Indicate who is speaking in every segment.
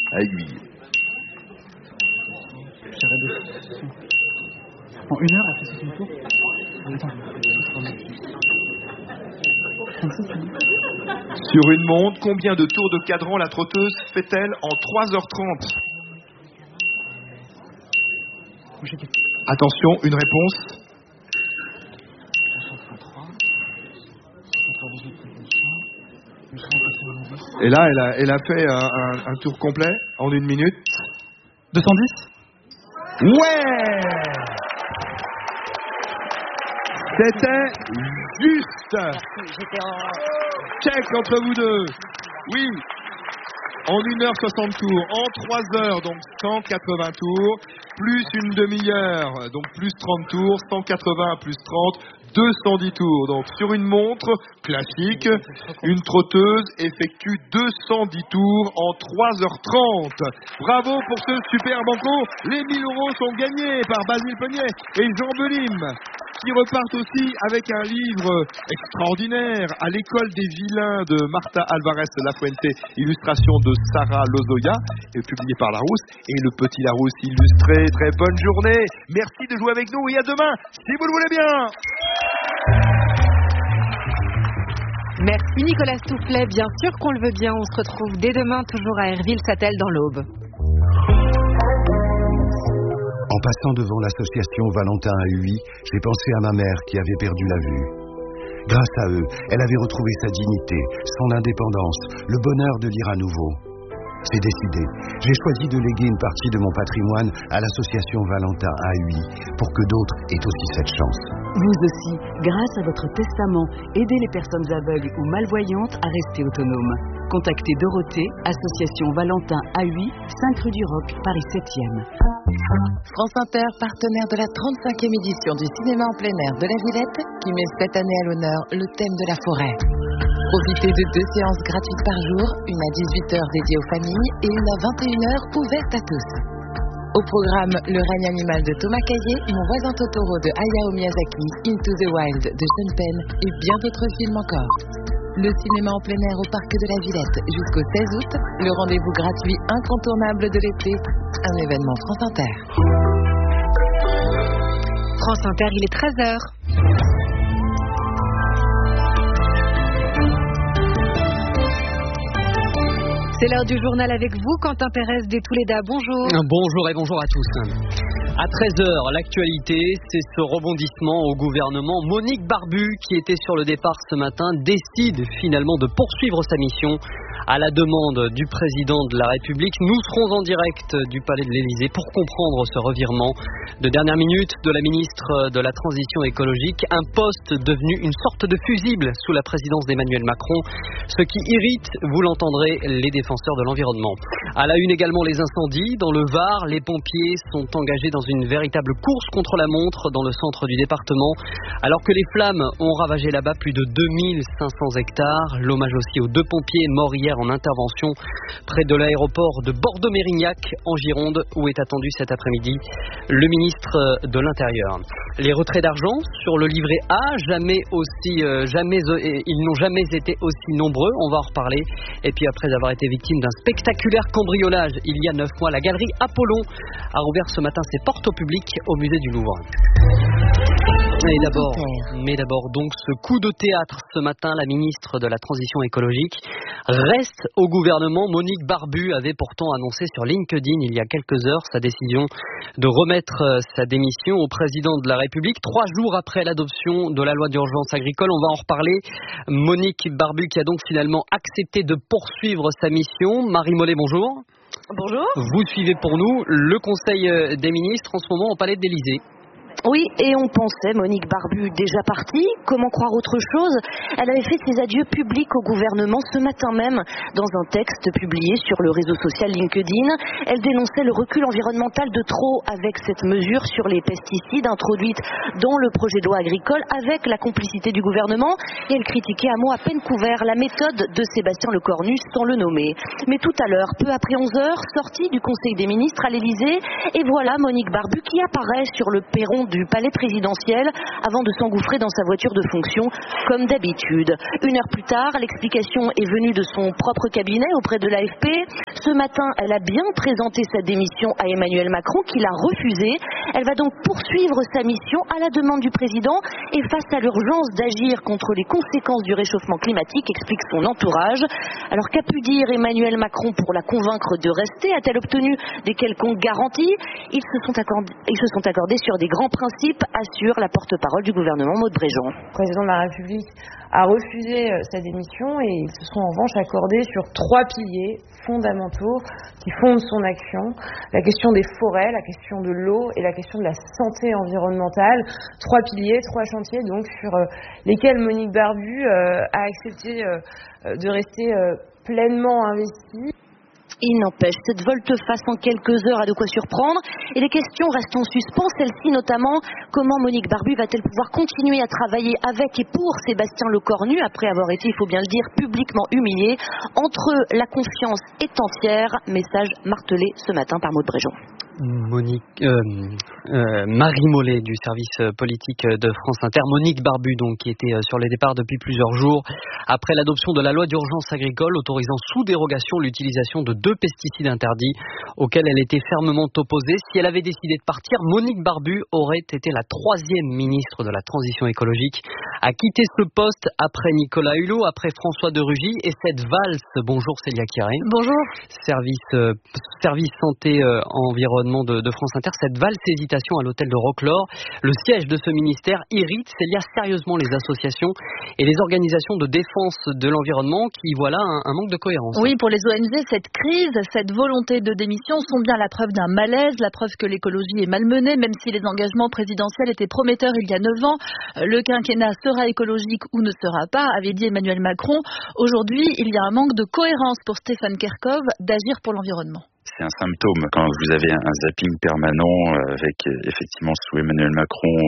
Speaker 1: à aiguille.
Speaker 2: En 1 heure, elle fait son tour.
Speaker 1: Sur une montre, combien de tours de cadran la trotteuse fait-elle en 3h30? Attention, une réponse. Et là, elle a fait un tour complet en 1 minute.
Speaker 2: 210.
Speaker 1: Ouais! C'était juste. Check entre vous deux. Oui. En 1h60 tours, en 3 heures, donc 180 tours, plus une demi-heure, donc plus 30 tours, 180 plus 30, 210 tours. Donc sur une montre classique, une trotteuse effectue 210 tours en 3h30. Bravo pour ce super banco. Les 1 000 € sont gagnés par Basile Peignet et Jean Belim, qui repartent aussi avec un livre extraordinaire, À l'école des vilains de Marta Alvarez Lafuente, illustration de Sarah Lozoya, publié par Larousse, et le petit Larousse illustré. Très bonne journée, merci de jouer avec nous et à demain, si vous le voulez bien.
Speaker 3: Merci Nicolas Stoufflet, bien sûr qu'on le veut bien, on se retrouve dès demain toujours à Herville-Sattel dans l'Aube.
Speaker 4: En passant devant l'association Valentin à Huy, j'ai pensé à ma mère qui avait perdu la vue. Grâce à eux, elle avait retrouvé sa dignité, son indépendance, le bonheur de lire à nouveau. C'est décidé, j'ai choisi de léguer une partie de mon patrimoine à l'association Valentin à Huy pour que d'autres aient aussi cette chance.
Speaker 5: Vous aussi, grâce à votre testament, aidez les personnes aveugles ou malvoyantes à rester autonomes. Contactez Dorothée, association Valentin à Huy, 5 rue du Roc, Paris 7e.
Speaker 6: France Inter, partenaire de la 35e édition du cinéma en plein air de la Villette, qui met cette année à l'honneur le thème de la forêt. Profitez de 2 séances gratuites par jour, une à 18h dédiée aux familles et une à 21h ouverte à tous. Au programme, Le règne animal de Thomas Caillet, Mon voisin Totoro de Hayao Miyazaki, Into the Wild de Sean Penn et bien d'autres films encore. Le cinéma en plein air au parc de la Villette jusqu'au 16 août, le rendez-vous gratuit incontournable de l'été, un événement France Inter.
Speaker 3: France Inter, il est 13h. C'est l'heure du journal avec vous, Quentin Pérez des Touleda. Bonjour.
Speaker 7: Bonjour et bonjour à tous. À 13h, l'actualité, c'est ce rebondissement au gouvernement. Monique Barbu, qui était sur le départ ce matin, décide finalement de poursuivre sa mission à la demande du président de la République. Nous serons en direct du Palais de l'Élysée pour comprendre ce revirement de dernière minute de la ministre de la Transition écologique. Un poste devenu une sorte de fusible sous la présidence d'Emmanuel Macron, ce qui irrite, vous l'entendrez, les défenseurs de l'environnement. À la une également, les incendies. Dans le Var, les pompiers sont engagés dans une véritable course contre la montre dans le centre du département, alors que les flammes ont ravagé là-bas plus de 2500 hectares. L'hommage aussi aux 2 pompiers morts hier en intervention près de l'aéroport de Bordeaux-Mérignac en Gironde, où est attendu cet après-midi le ministre de l'Intérieur. Les retraits d'argent sur le livret A, ils n'ont jamais été aussi nombreux, on va en reparler. Et puis après avoir été victime d'un spectaculaire cambriolage il y a 9 mois, la galerie Apollon a rouvert ce matin ses portes au public au musée du Louvre. Mais d'abord donc ce coup de théâtre ce matin, la ministre de la Transition écologique reste au gouvernement. Monique Barbu avait pourtant annoncé sur LinkedIn il y a quelques heures sa décision de remettre sa démission au président de la République 3 jours après l'adoption de la loi d'urgence agricole. On va en reparler. Monique Barbu qui a donc finalement accepté de poursuivre sa mission. Marie Mollet, bonjour.
Speaker 8: Bonjour.
Speaker 7: Vous suivez pour nous le Conseil des ministres en ce moment au Palais de l'Élysée.
Speaker 8: Oui, et on pensait Monique Barbu déjà partie. Comment croire autre chose? Elle avait fait ses adieux publics au gouvernement ce matin même dans un texte publié sur le réseau social LinkedIn. Elle dénonçait le recul environnemental de trop avec cette mesure sur les pesticides introduite dans le projet de loi agricole avec la complicité du gouvernement. Et elle critiquait à mots à peine couverts la méthode de Sébastien Lecornu sans le nommer. Mais tout à l'heure, peu après 11h, sortie du Conseil des ministres à l'Élysée, et voilà Monique Barbu qui apparaît sur le perron du palais présidentiel avant de s'engouffrer dans sa voiture de fonction comme d'habitude. 1 heure plus tard, l'explication est venue de son propre cabinet auprès de l'AFP. Ce matin, elle a bien présenté sa démission à Emmanuel Macron, qui l'a refusée. Elle va donc poursuivre sa mission à la demande du président et face à l'urgence d'agir contre les conséquences du réchauffement climatique, explique son entourage. Alors qu'a pu dire Emmanuel Macron pour la convaincre de rester? A-t-elle obtenu des quelconques garanties? Ils se sont accordés sur des grands principes, assure la porte-parole du gouvernement, Maud Bréjean.
Speaker 9: Le président de la République a refusé sa démission et ils se sont en revanche accordés sur 3 piliers fondamentaux qui fondent son action. La question des forêts, la question de l'eau et la question de la santé environnementale. 3 piliers, 3 chantiers donc sur lesquels Monique Barbu a accepté de rester pleinement investie.
Speaker 8: Il n'empêche, cette volte-face en quelques heures a de quoi surprendre et les questions restent en suspens, celle-ci notamment, comment Monique Barbu va-t-elle pouvoir continuer à travailler avec et pour Sébastien Lecornu après avoir été, il faut bien le dire, publiquement humilié. Entre eux, la confiance est entière, message martelé ce matin par Maud Bréjean.
Speaker 7: Marie Mollet du service politique de France Inter. Monique Barbu donc qui était sur les départs depuis plusieurs jours après l'adoption de la loi d'urgence agricole autorisant sous dérogation l'utilisation de 2 pesticides interdits auxquels elle était fermement opposée. Si elle avait décidé de partir, Monique Barbu aurait été la 3e ministre de la transition écologique à quitter ce poste après Nicolas Hulot, après François de Rugy et cette valse. Bonjour Célia Quiré.
Speaker 3: Bonjour.
Speaker 7: Service santé environnement de France Inter, cette valse hésitation à l'hôtel de Roquelaure, le siège de ce ministère irrite sérieusement les associations et les organisations de défense de l'environnement qui voient là un manque de cohérence.
Speaker 10: Oui, pour les ONG, cette crise, cette volonté de démission sont bien la preuve d'un malaise, la preuve que l'écologie est malmenée, même si les engagements présidentiels étaient prometteurs il y a 9 ans. Le quinquennat sera écologique ou ne sera pas, avait dit Emmanuel Macron. Aujourd'hui, il y a un manque de cohérence pour Stéphane Kerkhove d'agir pour l'environnement.
Speaker 11: C'est un symptôme quand vous avez un zapping permanent avec effectivement sous Emmanuel Macron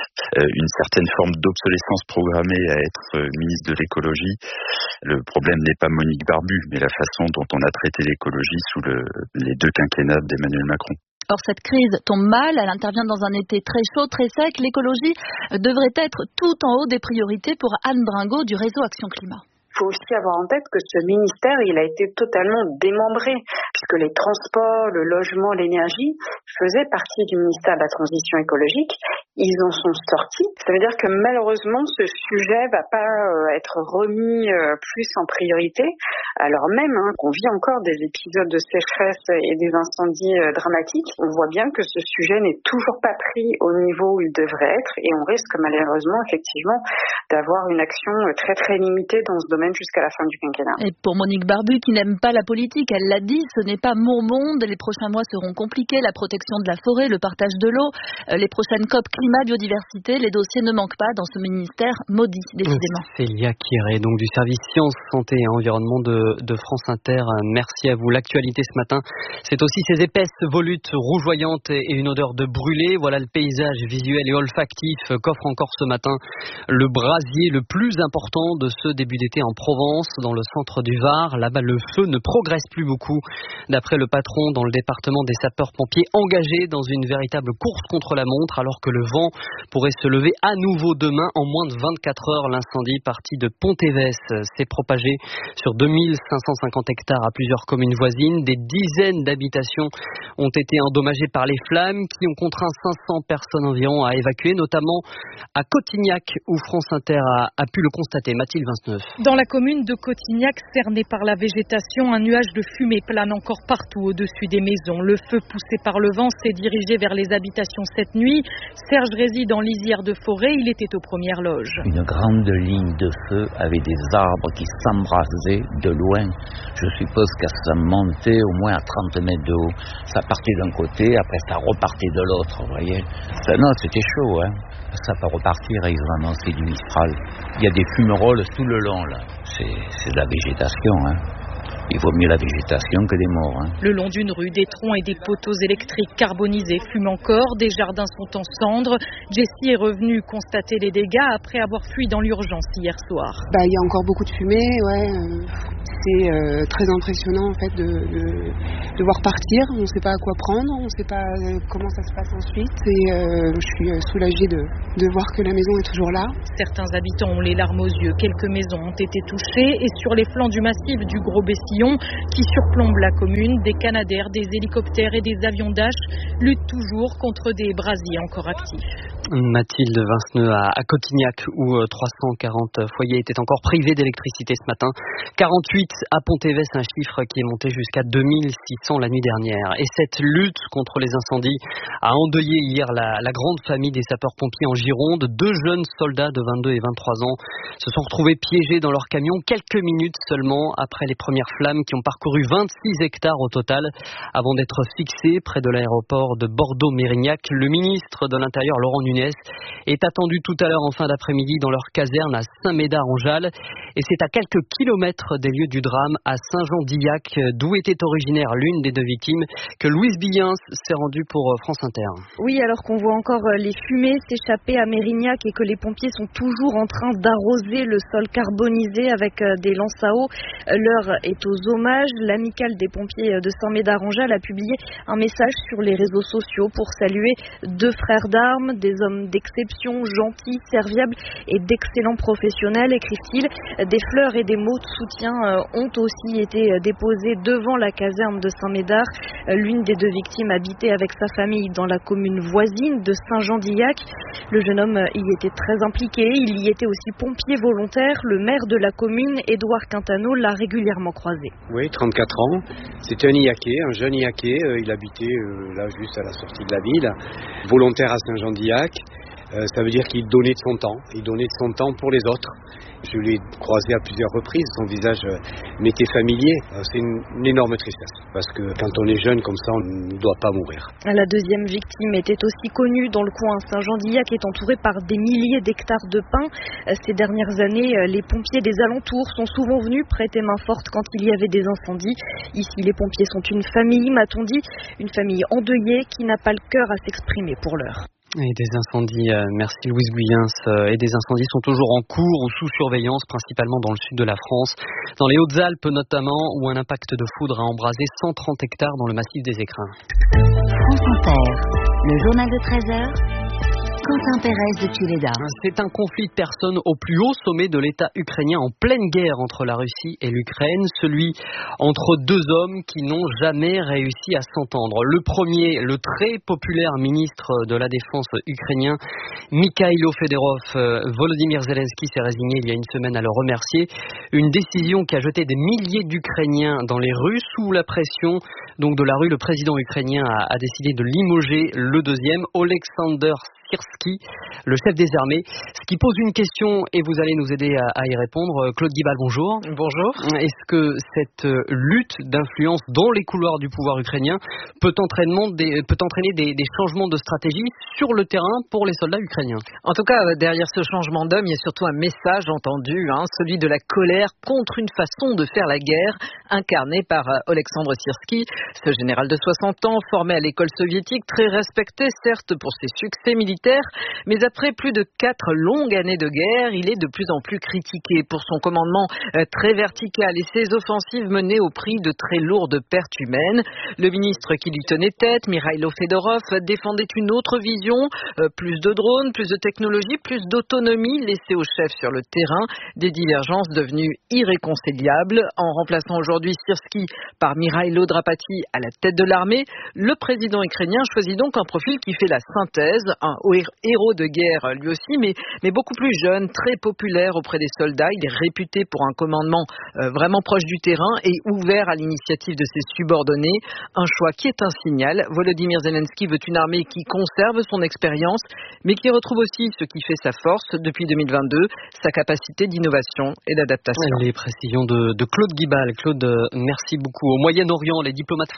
Speaker 11: une certaine forme d'obsolescence programmée à être ministre de l'écologie. Le problème n'est pas Monique Barbu, mais la façon dont on a traité l'écologie sous les 2 quinquennats d'Emmanuel Macron.
Speaker 10: Or, cette crise tombe mal, elle intervient dans un été très chaud, très sec. L'écologie devrait être tout en haut des priorités pour Anne Bringot du réseau Action Climat.
Speaker 12: Il faut aussi avoir en tête que ce ministère, il a été totalement démembré, puisque les transports, le logement, l'énergie faisaient partie du ministère de la Transition écologique. Ils en sont sortis. Ça veut dire que malheureusement, ce sujet va pas être remis plus en priorité, alors même qu'on vit encore des épisodes de sécheresse et des incendies dramatiques. On voit bien que ce sujet n'est toujours pas pris au niveau où il devrait être et on risque malheureusement effectivement d'avoir une action très très limitée dans ce domaine jusqu'à la fin du quinquennat.
Speaker 10: Et pour Monique Barbu qui n'aime pas la politique, elle l'a dit, ce n'est pas mon monde. Les prochains mois seront compliqués. La protection de la forêt, le partage de l'eau, les prochaines COP climat, biodiversité, les dossiers ne manquent pas dans ce ministère maudit, décidément.
Speaker 7: Célia Quiré, donc du service sciences, santé et environnement de France Inter. Merci à vous. L'actualité ce matin, c'est aussi ces épaisses volutes rougeoyantes et une odeur de brûlé. Voilà le paysage visuel et olfactif qu'offre encore ce matin le brasier le plus important de ce début d'été en Provence, dans le centre du Var. Là-bas, le feu ne progresse plus beaucoup. D'après le patron dans le département des sapeurs-pompiers, engagés dans une véritable course contre la montre, alors que le vent pourrait se lever à nouveau demain. En moins de 24 heures, l'incendie parti de Pontévès s'est propagé sur 2550 hectares à plusieurs communes voisines. Des dizaines d'habitations ont été endommagées par les flammes qui ont contraint 500 personnes environ à évacuer, notamment à Cotignac où France Inter a pu le constater. Mathilde Vinceneuve.
Speaker 13: Dans la commune de Cotignac, cernée par la végétation, un nuage de fumée plane encore partout au-dessus des maisons. Le feu poussé par le vent s'est dirigé vers les habitations cette nuit. Serge réside en lisière de forêt, il était aux premières loges.
Speaker 14: Une grande ligne de feu avec des arbres qui s'embrasaient de loin. Je suppose que ça montait au moins à 30 mètres de haut. Ça partait d'un côté, après ça repartait de l'autre, vous voyez. Non, c'était chaud, hein. Ça va repartir et ils ont annoncé du Mistral. Il y a des fumerolles tout le long, là. C'est de la végétation, hein. Il vaut mieux la végétation que des morts.
Speaker 13: Le long d'une rue, des troncs et des poteaux électriques carbonisés fument encore. Des jardins sont en cendres. Jessie est revenue constater les dégâts après avoir fui dans l'urgence hier soir.
Speaker 15: Il y a encore beaucoup de fumée, ouais. C'est très impressionnant en fait de devoir partir, on ne sait pas à quoi prendre, on ne sait pas comment ça se passe ensuite et je suis soulagée de voir que la maison est toujours là.
Speaker 13: Certains habitants ont les larmes aux yeux, quelques maisons ont été touchées et sur les flancs du massif du Gros Bessillon qui surplombe la commune, des Canadair, des hélicoptères et des avions Dash luttent toujours contre des brasiers encore actifs.
Speaker 7: Mathilde Vinceneux à Cotignac où 340 foyers étaient encore privés d'électricité ce matin. 48 à Pont-Évès, un chiffre qui est monté jusqu'à 2600 la nuit dernière. Et cette lutte contre les incendies a endeuillé hier la grande famille des sapeurs-pompiers en Gironde. 2 jeunes soldats de 22 et 23 ans se sont retrouvés piégés dans leur camion quelques minutes seulement après les premières flammes qui ont parcouru 26 hectares au total avant d'être fixés près de l'aéroport de Bordeaux-Mérignac. Le ministre de l'Intérieur, Laurent Nunez, est attendu tout à l'heure en fin d'après-midi dans leur caserne à Saint-Médard-en-Jalles et c'est à quelques kilomètres des lieux du drame à Saint-Jean-d'Illac d'où était originaire l'une des 2 victimes que Louise Billens s'est rendue pour France Inter.
Speaker 16: Oui, alors qu'on voit encore les fumées s'échapper à Mérignac et que les pompiers sont toujours en train d'arroser le sol carbonisé avec des lances à eau. L'heure est aux hommages. L'amicale des pompiers de Saint-Médard-en-Jalles a publié un message sur les réseaux sociaux pour saluer 2 frères d'armes, des hommes d'exception, gentils, serviables et d'excellents professionnels, écrivent-ils. Des fleurs et des mots de soutien ont aussi été déposés devant la caserne de Saint-Médard. L'une des 2 victimes habitait avec sa famille dans la commune voisine de Saint-Jean-d'Illac. Le jeune homme y était très impliqué. Il y était aussi pompier volontaire. Le maire de la commune, Édouard Quintano, l'a régulièrement croisé.
Speaker 17: Oui, 34 ans. C'était un Illaquais, un jeune Illaquais. Il habitait là juste à la sortie de la ville. Volontaire à Saint-Jean-d'Illac. Ça veut dire qu'il donnait de son temps. Il donnait de son temps pour les autres. Je l'ai croisé à plusieurs reprises, son visage m'était familier. C'est une énorme tristesse, parce que quand on est jeune comme ça, on ne doit pas mourir.
Speaker 16: La 2e victime était aussi connue dans le coin. Saint-Jean-d'Illac est entouré par des milliers d'hectares de pins. Ces dernières années, les pompiers des alentours sont souvent venus prêter main forte quand il y avait des incendies. Ici, les pompiers sont une famille, m'a-t-on dit, une famille endeuillée qui n'a pas le cœur à s'exprimer pour l'heure.
Speaker 7: Et des incendies, merci Louise Billens, et des incendies sont toujours en cours ou sous surveillance, principalement dans le sud de la France, dans les Hautes-Alpes notamment, où un impact de foudre a embrasé 130 hectares dans le massif des Écrins.
Speaker 18: France Inter, le journal de 13h. Quentin Pérez de Tuleda.
Speaker 7: C'est un conflit de personnes au plus haut sommet de l'État ukrainien en pleine guerre entre la Russie et l'Ukraine, celui entre 2 hommes qui n'ont jamais réussi à s'entendre. Le premier, le très populaire ministre de la Défense ukrainien, Mikhailo Fedorov. Volodymyr Zelensky s'est résigné il y a une semaine à le remercier. Une décision qui a jeté des milliers d'Ukrainiens dans les rues sous la pression donc de la rue. Le président ukrainien a décidé de limoger le deuxième, Oleksandr Syrski, le chef des armées. Ce qui pose une question et vous allez nous aider à y répondre. Claude Guibal, bonjour.
Speaker 19: Bonjour.
Speaker 7: Est-ce que cette lutte d'influence dans les couloirs du pouvoir ukrainien peut entraîner des changements de stratégie sur le terrain pour les soldats ukrainiens?
Speaker 19: En tout cas, derrière ce changement d'homme, il y a surtout un message entendu, celui de la colère contre une façon de faire la guerre, incarnée par Oleksandr Syrski, ce général de 60 ans, formé à l'école soviétique, très respecté certes pour ses succès militaires, mais après plus de 4 longues années de guerre, il est de plus en plus critiqué pour son commandement très vertical et ses offensives menées au prix de très lourdes pertes humaines. Le ministre qui lui tenait tête, Mikhailo Fedorov, défendait une autre vision, plus de drones, plus de technologie, plus d'autonomie laissée aux chefs sur le terrain, des divergences devenues irréconciliables. En remplaçant aujourd'hui Syrski par Mikhailo Drapati à la tête de l'armée, le président ukrainien choisit donc un profil qui fait la synthèse, un héros de guerre lui aussi, mais beaucoup plus jeune, très populaire auprès des soldats. Il est réputé pour un commandement vraiment proche du terrain et ouvert à l'initiative de ses subordonnés. Un choix qui est un signal. Volodymyr Zelensky veut une armée qui conserve son expérience, mais qui retrouve aussi ce qui fait sa force depuis 2022, sa capacité d'innovation et d'adaptation.
Speaker 7: Les précisions de Claude Guibal. Claude, merci beaucoup. Au Moyen-Orient, les 2 diplomates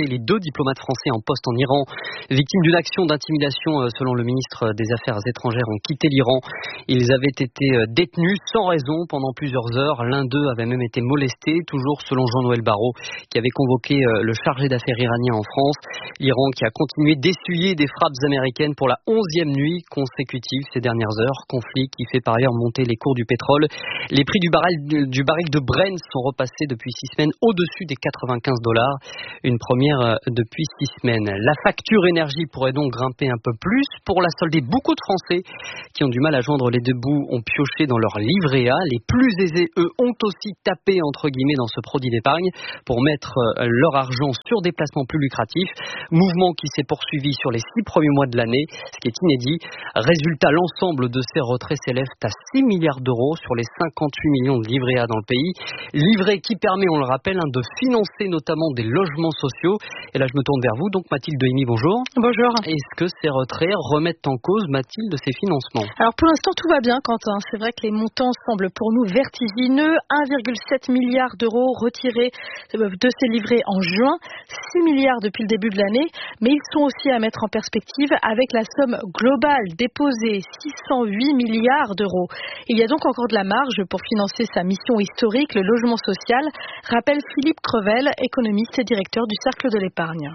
Speaker 7: français en poste en Iran, victimes d'une action d'intimidation selon le ministre des Affaires étrangères, ont quitté l'Iran. Ils avaient été détenus sans raison pendant plusieurs heures. L'un d'eux avait même été molesté, toujours selon Jean-Noël Barrot, qui avait convoqué le chargé d'affaires iranien en France. L'Iran qui a continué d'essuyer des frappes américaines pour la 11e nuit consécutive ces dernières heures. Conflit qui fait par ailleurs monter les cours du pétrole. Les prix du baril de Brent sont repassés depuis 6 semaines au-dessus des $95. Une première depuis 6 semaines. La facture énergie pourrait donc grimper un peu plus pour la solder. Beaucoup de Français qui ont du mal à joindre les deux bouts ont pioché dans leur livret A. Les plus aisés, eux, ont aussi tapé entre guillemets dans ce produit d'épargne pour mettre leur argent sur des placements plus lucratifs. Mouvement qui s'est poursuivi sur les 6 premiers mois de l'année, ce qui est inédit. Résultat, l'ensemble de ces retraits s'élève à 6 milliards d'euros sur les 58 millions de livrets A dans le pays. Livret qui permet, on le rappelle, de financer notamment des logements sociaux. Et là, je me tourne vers vous. Donc, Mathilde Dehimi, bonjour.
Speaker 10: Bonjour.
Speaker 7: Est-ce que ces retraits remettent en cause, Mathilde, ces financements?
Speaker 10: Alors, pour l'instant, tout va bien, Quentin. C'est vrai que les montants semblent pour nous vertigineux. 1,7 milliard d'euros retirés de ces livrets en juin. 6 milliards depuis le début de l'année. Mais ils sont aussi à mettre en perspective avec la somme globale déposée, 608 milliards d'euros. Il y a donc encore de la marge pour financer sa mission historique, le logement social, rappelle Philippe Crevel, économiste et directeur du Cercle de l'épargne.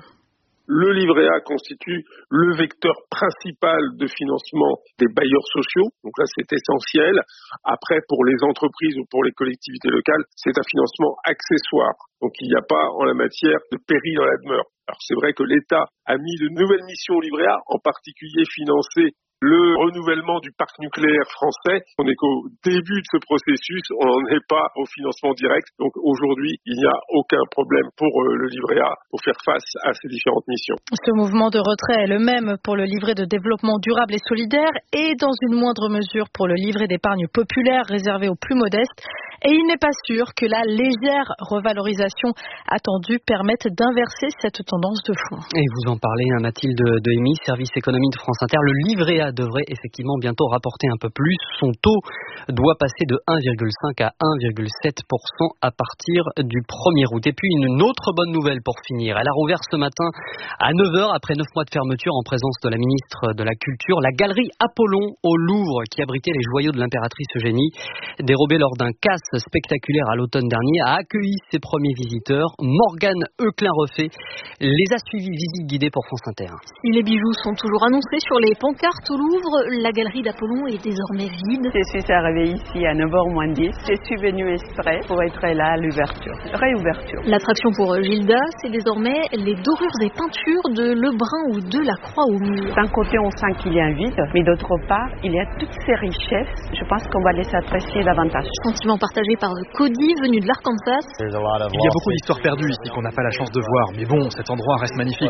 Speaker 20: Le livret A constitue le vecteur principal de financement des bailleurs sociaux. Donc là, c'est essentiel. Après, pour les entreprises ou pour les collectivités locales, c'est un financement accessoire. Donc il n'y a pas en la matière de péril dans la demeure. Alors c'est vrai que l'État a mis de nouvelles missions au livret A, en particulier financer le renouvellement du parc nucléaire français. On n'est qu'au début de ce processus, on n'en est pas au financement direct. Donc aujourd'hui, il n'y a aucun problème pour le livret A pour faire face à ces différentes missions.
Speaker 10: Ce mouvement de retrait est le même pour le livret de développement durable et solidaire et dans une moindre mesure pour le livret d'épargne populaire réservé aux plus modestes. Et il n'est pas sûr que la légère revalorisation attendue permette d'inverser cette tendance de fond.
Speaker 7: Et vous en parlez, Mathilde Dehimi, service économie de France Inter. Le livret A devrait effectivement bientôt rapporter un peu plus. Son taux doit passer de 1,5 à 1,7% à partir du 1er août. Et puis une autre bonne nouvelle pour finir. Elle a rouvert ce matin à 9h après 9 mois de fermeture en présence de la ministre de la Culture. La galerie Apollon au Louvre qui abritait les joyaux de l'impératrice Eugénie, dérobée lors d'un casse spectaculaire à l'automne dernier, a accueilli ses premiers visiteurs. Morgane Euclin-Refait les a suivis, visite guidée pour France Inter.
Speaker 21: Si les bijoux sont toujours annoncés sur les pancartes au Louvre, la galerie d'Apollon est désormais vide.
Speaker 22: Je suis arrivée ici à 9h moins 10. Je suis venue exprès pour être là à l'ouverture, réouverture.
Speaker 21: L'attraction pour Gilda, c'est désormais les dorures et peintures de Lebrun ou de la Croix au Mur.
Speaker 22: D'un côté, on sent qu'il y a un vide, mais d'autre part, il y a toutes ces richesses. Je pense qu'on va les apprécier davantage.
Speaker 21: Sentiment partagé par Cody, venu de l'Arkansas.
Speaker 2: Il y a beaucoup d'histoires perdues ici qu'on n'a pas la chance de voir, mais bon, cet endroit reste magnifique.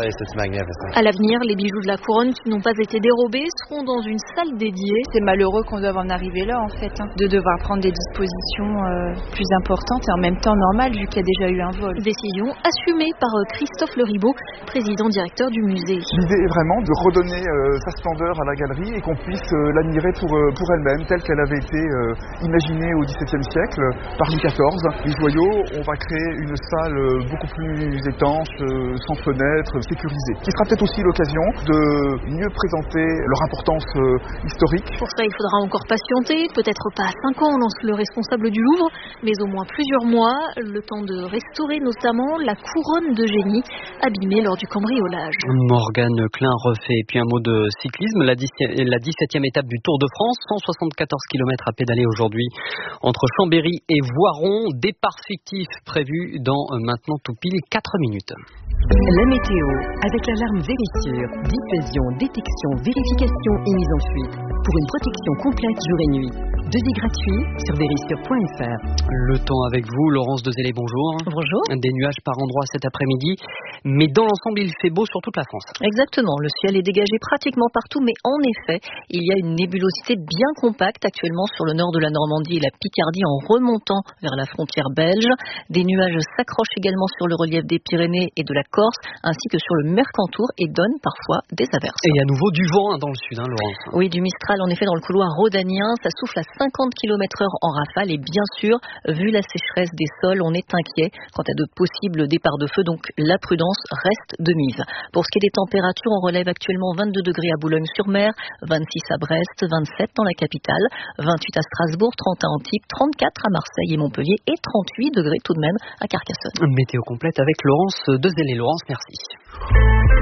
Speaker 21: À l'avenir, les bijoux de la couronne qui n'ont pas été dérobés seront dans une salle dédiée.
Speaker 9: C'est malheureux qu'on doive en arriver là, en fait, de devoir prendre des dispositions plus importantes et en même temps normales, vu qu'il y a déjà eu un vol.
Speaker 21: Décision assumée par Christophe Leribaud, président directeur du musée.
Speaker 23: L'idée est vraiment de redonner sa splendeur à la galerie et qu'on puisse l'admirer pour elle-même, telle qu'elle avait été imaginée au XVIIe siècle par Louis XIV. Les joyaux, on va créer une salle beaucoup plus étanche, sans fenêtre, sécurisée, qui sera peut-être aussi l'occasion de mieux présenter leur importance historique.
Speaker 21: Pour ça, il faudra encore patienter, peut-être pas 5 ans, lance le responsable du Louvre, mais au moins plusieurs mois, le temps de restaurer notamment la couronne d'Eugénie, abîmée lors du cambriolage.
Speaker 7: Morgane Euclin-Refait. Et puis un mot de cyclisme, la 17e étape du Tour de France, 174 km à pédaler aujourd'hui entre Chambéry et Voiron. Départ fictif prévu dans maintenant tout pile 4 minutes.
Speaker 5: La météo, avec l'alarme Vérissure, diffusion, détection, vérification et mise en fuite. Pour une protection complète jour et nuit. Devis gratuit sur vérissure.fr.
Speaker 7: Le temps avec vous, Laurence Dezélé, bonjour.
Speaker 10: Bonjour.
Speaker 7: Des nuages par endroits cet après-midi, mais dans l'ensemble, il fait beau sur toute la France.
Speaker 10: Exactement, le ciel est dégagé pratiquement partout, mais en effet, il y a une nébulosité bien compacte actuellement sur le nord de la Normandie et la Picardie en remontant vers la frontière belge. Des nuages s'accrochent également sur le relief des Pyrénées et de la Corse, ainsi que sur le Mercantour et donnent parfois des averses.
Speaker 7: Et à nouveau du vent dans le sud, Laurence.
Speaker 10: Oui, du Mistral en effet dans le couloir rhodanien, ça souffle à 50 km/h en rafale et bien sûr, vu la sécheresse des sols, on est inquiet quant à de possibles départs de feu, donc la prudence reste de mise. Pour ce qui est des températures, on relève actuellement 22 degrés à Boulogne-sur-Mer, 26 à Brest, 27 dans la capitale, 28 à Strasbourg, 30 à Antibes, 34 à Marseille et Montpellier et 38 degrés tout de même à Carcassonne.
Speaker 7: Météo complète avec Laurence Dezélé. Laurence, merci.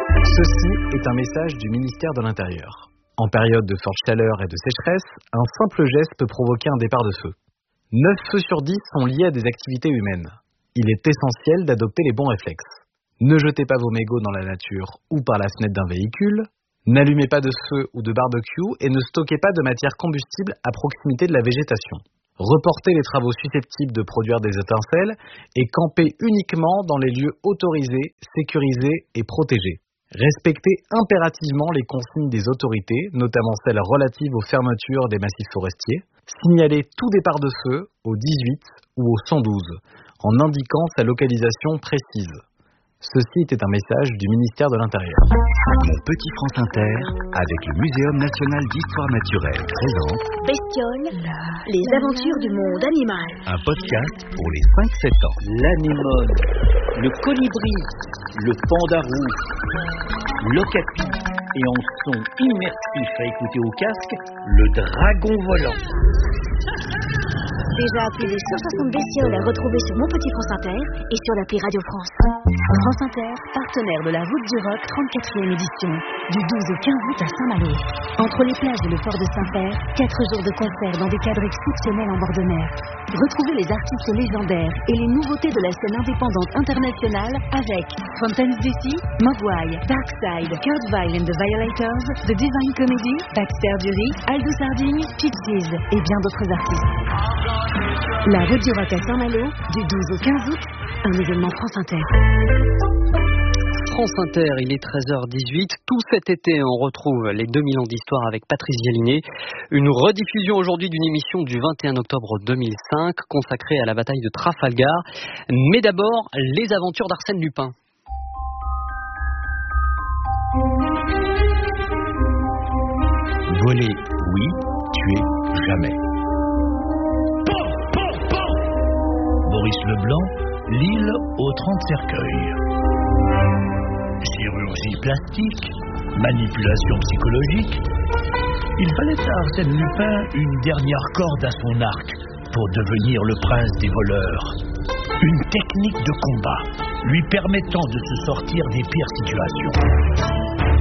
Speaker 1: Ceci est un message du ministère de l'Intérieur. En période de forte chaleur et de sécheresse, un simple geste peut provoquer un départ de feu. 9 feux sur 10 sont liés à des activités humaines. Il est essentiel d'adopter les bons réflexes. Ne jetez pas vos mégots dans la nature ou par la fenêtre d'un véhicule. N'allumez pas de feu ou de barbecue et ne stockez pas de matière combustible à proximité de la végétation. Reportez les travaux susceptibles de produire des étincelles et campez uniquement dans les lieux autorisés, sécurisés et protégés. Respectez impérativement les consignes des autorités, notamment celles relatives aux fermetures des massifs forestiers. Signalez tout départ de feu au 18 ou au 112 en indiquant sa localisation précise. Ceci était un message du ministère de l'Intérieur.
Speaker 4: Mon petit France Inter, avec le Muséum national d'histoire naturelle, présente
Speaker 18: Bestioles, les aventures du monde animal.
Speaker 4: Un podcast pour les 5-7 ans.
Speaker 6: L'anémone, le colibri, le panda rouge, l'ocapi et en son immersif à écouter au casque, le dragon volant.
Speaker 18: Déjà plus de 160 bestioles à retrouver sur Mon Petit France Inter et sur l'appli Radio France. France Inter, partenaire de la Route du Rock 34e édition, du 12 au 15 août à Saint-Malo. Entre les plages et le port de Saint-Père, 4 jours de concerts dans des cadres exceptionnels en bord de mer. Retrouvez les artistes légendaires et les nouveautés de la scène indépendante internationale avec Fontaines DC, Mogwai, Darkside, Kurt Weill and the Violators, The Divine Comedy, Baxter Dury, Aldo Sardine, Pixies et bien d'autres artistes. La Route du Rock à Saint-Malo, du 12 au 15 août, un événement France Inter.
Speaker 7: France Inter, il est 13h18. Tout cet été, on retrouve les 2000 ans d'histoire avec Patrice Gélinet. Une rediffusion aujourd'hui d'une émission du 21 octobre 2005 consacrée à la bataille de Trafalgar. Mais d'abord, les aventures d'Arsène Lupin.
Speaker 4: Voler, oui. Tuer, jamais. Boris Leblanc, l'île aux 30 cercueils. Chirurgie plastique, manipulation psychologique. Il fallait à Arsène Lupin une dernière corde à son arc pour devenir le prince des voleurs. Une technique de combat lui permettant de se sortir des pires situations.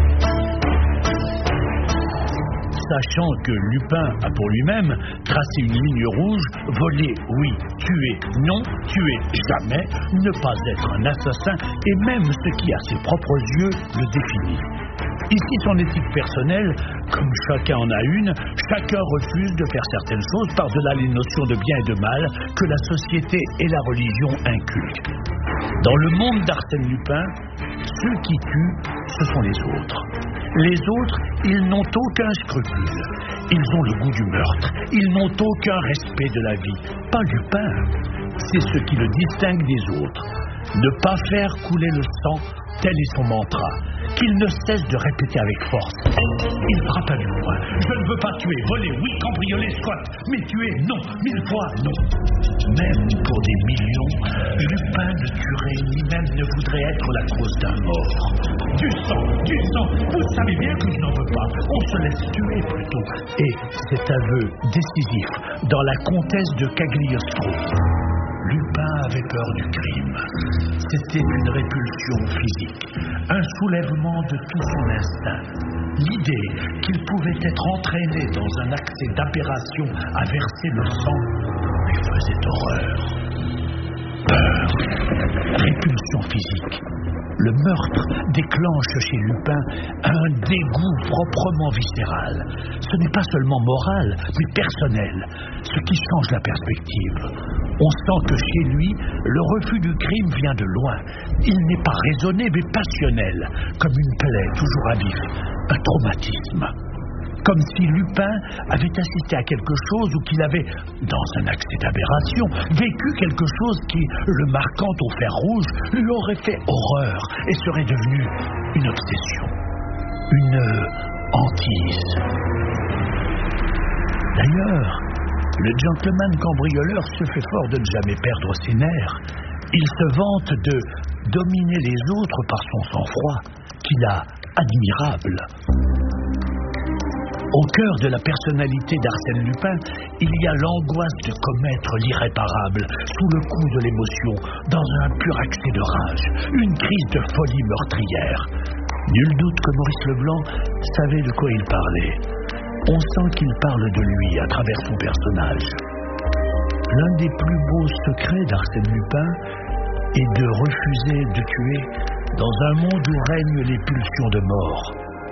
Speaker 4: Sachant que Lupin a pour lui-même tracé une ligne rouge, voler, oui, tuer, non, tuer, jamais, ne pas être un assassin, et même ce qui, à ses propres yeux, le définit. Ici, son éthique personnelle, comme chacun en a une, chacun refuse de faire certaines choses par-delà les notions de bien et de mal que la société et la religion inculquent. Dans le monde d'Arsène Lupin, ceux qui tuent, ce sont les autres. Les autres, ils n'ont aucun scrupule. Ils ont le goût du meurtre. Ils n'ont aucun respect de la vie. Pas Lupin. C'est ce qui le distingue des autres. Ne pas faire couler le sang, tel est son mantra, qu'il ne cesse de répéter avec force. Il frappa du poing. Je ne veux pas tuer, voler, oui, cambrioler, soit, mais tuer, non, 1000 fois, non. Même pour des millions, Lupin ne tuerait ni même ne voudrait être la cause d'un mort. Du sang, vous savez bien que je n'en veux pas. On se laisse tuer plutôt. Et cet aveu décisif dans la comtesse de Cagliostro. Lupin avait peur du crime. C'était une répulsion physique, un soulèvement de tout son instinct. L'idée qu'il pouvait être entraîné dans un accès d'aberration à verser le sang lui faisait horreur. Peur, répulsion physique. Le meurtre déclenche chez Lupin un dégoût proprement viscéral. Ce n'est pas seulement moral, mais personnel, ce qui change la perspective. On sent que chez lui, le refus du crime vient de loin. Il n'est pas raisonné, mais passionnel, comme une plaie toujours à vif, un traumatisme. Comme si Lupin avait assisté à quelque chose ou qu'il avait, dans un accès d'aberration, vécu quelque chose qui, le marquant au fer rouge, lui aurait fait horreur et serait devenu une obsession, une hantise. D'ailleurs, le gentleman cambrioleur se fait fort de ne jamais perdre ses nerfs. Il se vante de dominer les autres par son sang-froid, qu'il a admirable. Au cœur de la personnalité d'Arsène Lupin, il y a l'angoisse de commettre l'irréparable, sous le coup de l'émotion, dans un pur accès de rage, une crise de folie meurtrière. Nul doute que Maurice Leblanc savait de quoi il parlait. On sent qu'il parle de lui à travers son personnage. L'un des plus beaux secrets d'Arsène Lupin est de refuser de tuer dans un monde où règnent les pulsions de mort.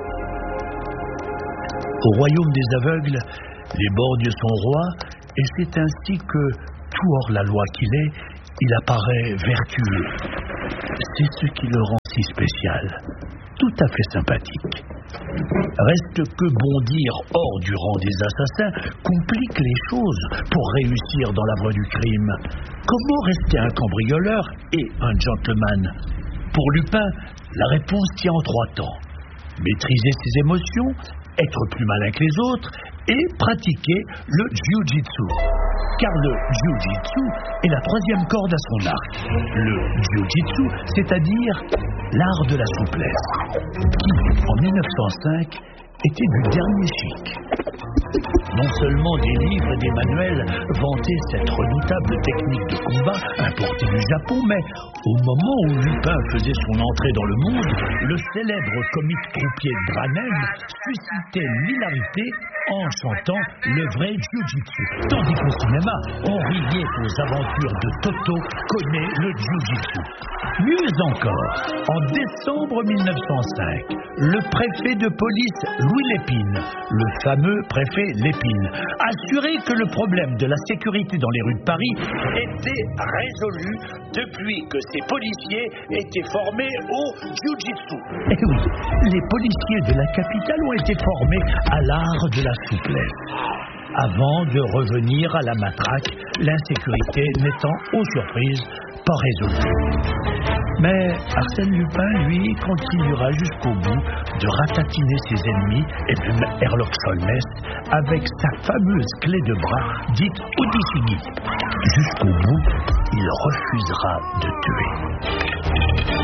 Speaker 4: Au royaume des aveugles, les borgnes sont rois, et c'est ainsi que, tout hors la loi qu'il est, il apparaît vertueux. C'est ce qui le rend si spécial, tout à fait sympathique. Reste que bondir hors du rang des assassins complique les choses pour réussir dans la voie du crime. Comment rester un cambrioleur et un gentleman? Pour Lupin, la réponse tient en 3 temps. Maîtriser ses émotions, être plus malin que les autres et pratiquer le jiu-jitsu. Car le jiu-jitsu est la 3e corde à son arc. Le jiu-jitsu, c'est-à-dire l'art de la souplesse, qui, en 1905, était du dernier chic. Non seulement des livres et des manuels vantaient cette redoutable technique de combat importée du Japon, mais au moment où Lupin faisait son entrée dans le monde, le célèbre comique troupier Dranen suscitait l'hilarité en chantant le vrai jiu-jitsu. Tandis qu'au cinéma, on riait aux aventures de Toto connaît le jiu-jitsu. Mieux encore, en décembre 1905, le préfet de police Louis Lépine, le fameux préfet Lépine, assurait que le problème de la sécurité dans les rues de Paris était résolu depuis que ces policiers étaient formés au jiu-jitsu. Eh oui, les policiers de la capitale ont été formés à l'art de la souplesse. Avant de revenir à la matraque, l'insécurité n'étant, aux surprises, pas résolue. Mais Arsène Lupin, lui, continuera jusqu'au bout de ratatiner ses ennemis, et même Herlock Sholmès, avec sa fameuse clé de bras, dite Odyssey. Jusqu'au bout, il refusera de tuer.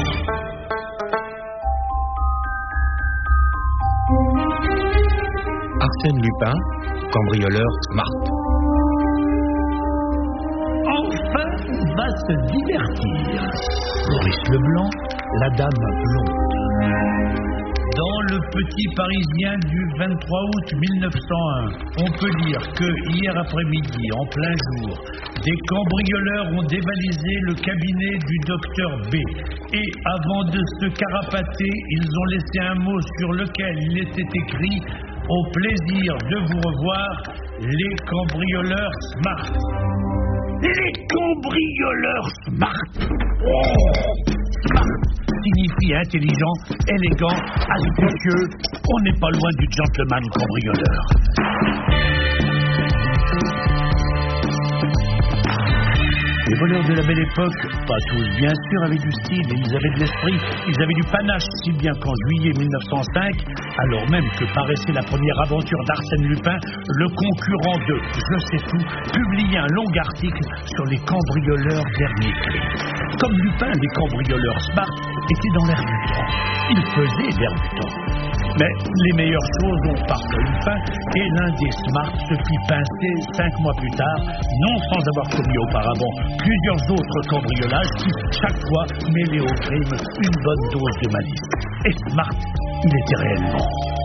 Speaker 1: Arsène Lupin, cambrioleur smart.
Speaker 4: Enfin, on va se divertir. Maurice Leblanc, la dame blonde. Dans le Petit Parisien du 23 août 1901, on peut lire que hier après-midi, en plein jour, des cambrioleurs ont dévalisé le cabinet du docteur B. Et avant de se carapater, ils ont laissé un mot sur lequel il était écrit « Au plaisir de vous revoir, les cambrioleurs smart ». Les cambrioleurs smart. Oh, smart signifie intelligent, élégant, astucieux. On n'est pas loin du gentleman cambrioleur. Les voleurs de la belle époque, pas tous bien sûr, avaient du style, ils avaient de l'esprit, ils avaient du panache, si bien qu'en juillet 1905, alors même que paraissait la première aventure d'Arsène Lupin, le concurrent de Je sais tout publiait un long article sur les cambrioleurs derniers cris. Comme Lupin, les cambrioleurs smart étaient dans l'air du temps. Ils faisaient l'air du temps. Mais les meilleures choses dont parle Lupin, et l'un des smarts se fit pincer 5 mois plus tard, non sans avoir commis auparavant plusieurs autres cambriolages qui, chaque fois, mêlaient au crime une bonne dose de malice. Et smart, il était réellement.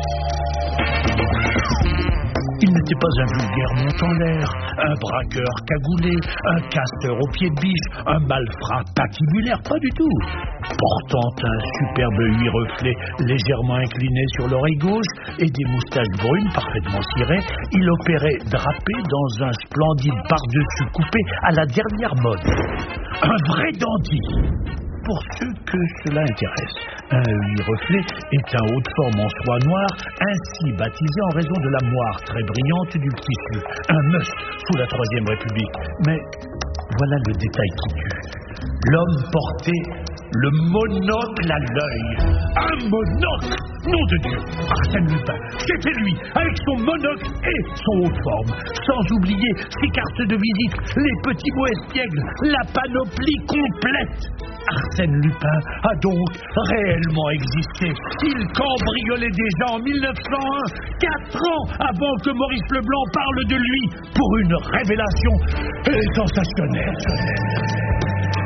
Speaker 4: Il n'était pas un vulgaire montant l'air, un braqueur cagoulé, un casseur au pied de biche, un malfrat patibulaire, pas du tout. Portant un superbe huit reflet légèrement incliné sur l'oreille gauche et des moustaches brunes parfaitement cirées, il opérait drapé dans un splendide par-dessus coupé à la dernière mode. Un vrai dandy. Pour ceux que cela intéresse, un huit reflet est un haut de forme en soie noire, ainsi baptisé en raison de la moire très brillante du tissu. Un must sous la Troisième République. Mais voilà le détail qui tue. L'homme portait le monocle à l'œil. Un monocle! Nom de Dieu! Arsène Lupin, c'était lui, avec son monocle et son haut de forme. Sans oublier ses cartes de visite, les petits mots espiègles, la panoplie complète. Arsène Lupin a donc réellement existé. Il cambriolait déjà en 1901, 4 ans avant que Maurice Leblanc parle de lui, pour une révélation sensationnelle.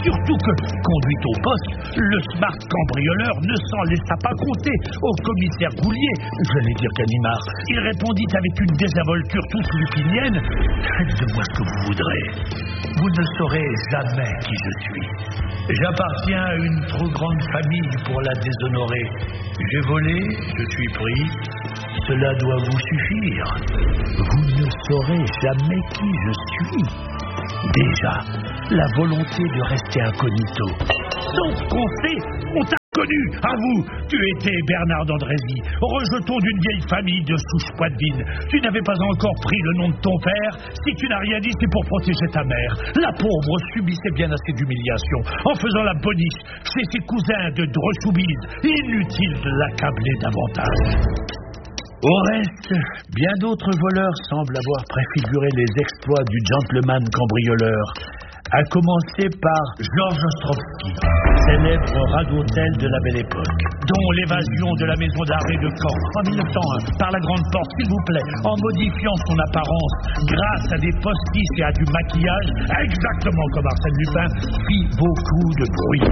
Speaker 4: Surtout que, conduit au poste, le smart cambrioleur ne s'en laissa pas compter au commissaire Goulier, j'allais dire Ganimard. Il répondit avec une désinvolture toute lupinienne: faites de moi ce que vous voudrez. Vous ne saurez jamais qui je suis. J'appartiens à une trop grande famille pour la déshonorer. J'ai volé, je suis pris. Cela doit vous suffire. Vous ne saurez jamais qui je suis. Déjà, la volonté de rester incognito. Sauf qu'on sait, on t'a connu, à vous. Tu étais Bernard d'Andrézy, rejeton d'une vieille famille de souche poitevine. Tu n'avais pas encore pris le nom de ton père. Si tu n'as rien dit, c'est pour protéger ta mère. La pauvre subissait bien assez d'humiliation en faisant la boniche chez ses cousins de Dreux-Soubise. Inutile de l'accabler davantage. Au reste, bien d'autres voleurs semblent avoir préfiguré les exploits du gentleman cambrioleur, à commencer par Georges Ostrovsky, célèbre rat d'hôtel de la Belle Époque, dont l'évasion de la maison d'arrêt de Caen en 1901 par la grande porte, s'il vous plaît, en modifiant son apparence grâce à des postiches et à du maquillage, exactement comme Arsène Lupin, fit beaucoup de bruit.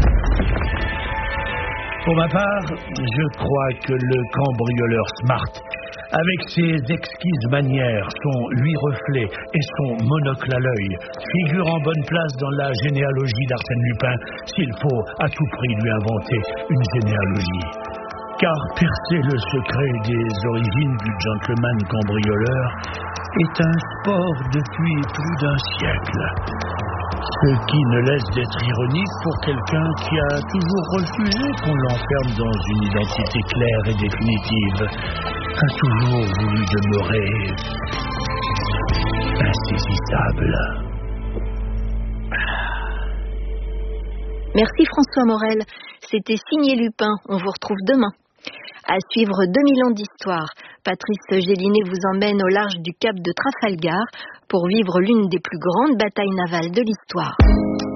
Speaker 4: Pour ma part, je crois que le cambrioleur smart, avec ses exquises manières, son 8 reflets et son monocle à l'œil, figure en bonne place dans la généalogie d'Arsène Lupin, s'il faut à tout prix lui inventer une généalogie. Car percer le secret des origines du gentleman cambrioleur est un sport depuis plus d'un siècle. Ce qui ne laisse d'être ironique pour quelqu'un qui a toujours refusé qu'on l'enferme dans une identité claire et définitive, a toujours voulu demeurer insaisissable.
Speaker 21: Merci François Morel. C'était signé Lupin. On vous retrouve demain. À suivre 2000 ans d'histoire. Patrice Gélinet vous emmène au large du cap de Trafalgar pour vivre l'une des plus grandes batailles navales de l'histoire.